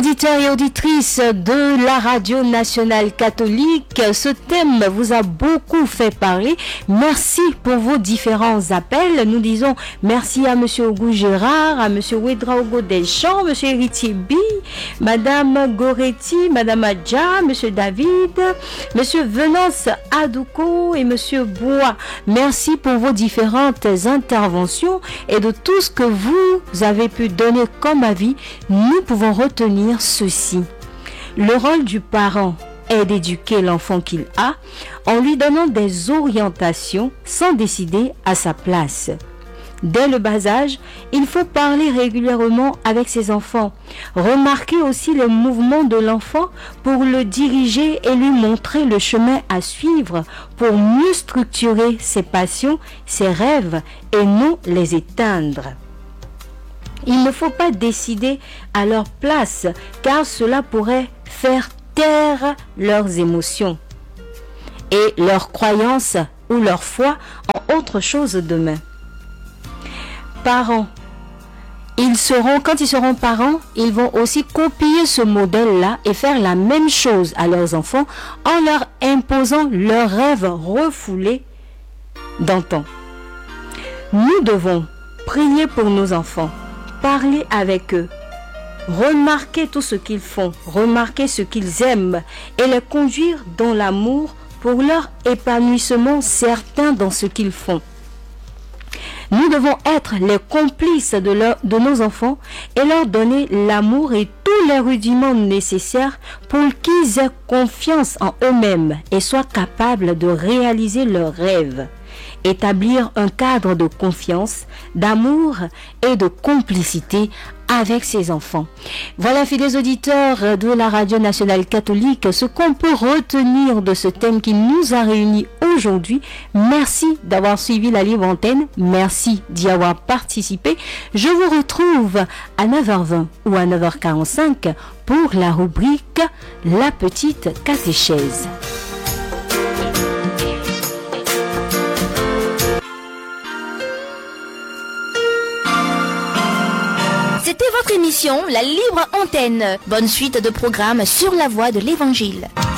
Auditeurs et auditrices de la radio nationale catholique, ce thème vous a beaucoup fait parler. Merci pour vos différents appels. Nous disons merci à Monsieur Ogou Gérard, à Monsieur Ouedraogo Deschamps, Monsieur Héritier B, Madame Goretti, Madame Adja, Monsieur David, Monsieur Venance Adouko et Monsieur Bois. Merci pour vos différentes interventions et de tout ce que vous avez pu donner comme avis. Nous pouvons retenir ceci. Le rôle du parent est d'éduquer l'enfant qu'il a en lui donnant des orientations sans décider à sa place. Dès le bas âge, il faut parler régulièrement avec ses enfants. Remarquer aussi les mouvements de l'enfant pour le diriger et lui montrer le chemin à suivre pour mieux structurer ses passions, ses rêves et non les éteindre. Il ne faut pas décider à leur place car cela pourrait faire taire leurs émotions et leurs croyances ou leur foi en autre chose demain. Parents, quand ils seront parents, ils vont aussi copier ce modèle-là et faire la même chose à leurs enfants en leur imposant leurs rêves refoulés d'antan. Nous devons prier pour nos enfants, parler avec eux, remarquer tout ce qu'ils font, remarquer ce qu'ils aiment et les conduire dans l'amour pour leur épanouissement certain dans ce qu'ils font. Nous devons être les complices de nos enfants et leur donner l'amour et tous les rudiments nécessaires pour qu'ils aient confiance en eux-mêmes et soient capables de réaliser leurs rêves. Établir un cadre de confiance, d'amour et de complicité avec ses enfants. Voilà, fidèles auditeurs de la radio nationale catholique, ce qu'on peut retenir de ce thème qui nous a réunis aujourd'hui. Merci d'avoir suivi la libre antenne. Merci d'y avoir participé. Je vous retrouve à 9h20 ou à 9h45 pour la rubrique La petite catéchèse. C'était votre émission La Libre Antenne. Bonne suite de programmes sur la voie de l'Évangile.